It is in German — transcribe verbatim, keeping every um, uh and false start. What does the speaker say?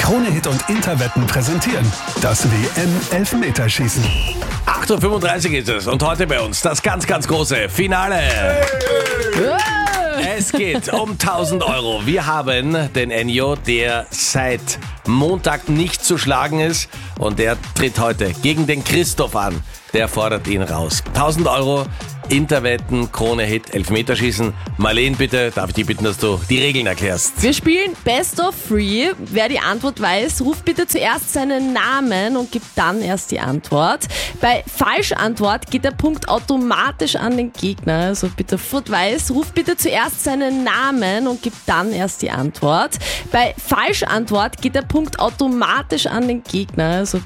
Krone-Hit und Interwetten präsentieren das W M-Elfmeterschießen. acht Uhr fünfunddreißig ist es und heute bei uns das ganz, ganz große Finale. Es geht um tausend Euro. Wir haben den Ennio, der seit Montag nicht zu schlagen ist und der tritt heute gegen den Christoph an. Der fordert ihn raus. tausend Euro, Interwetten, Krone-Hit, Elfmeterschießen. Marleen, bitte, darf ich dich bitten, dass du die Regeln erklärst? Wir spielen Best of Three. Wer die Antwort weiß, ruft bitte zuerst seinen Namen und gibt dann erst die Antwort. Bei Falschantwort geht der Punkt automatisch an den Gegner. Also bitte Foot weiß, ruft bitte zuerst seinen Namen und gibt dann erst die Antwort. Bei Falschantwort geht der Punkt automatisch an den Gegner. Also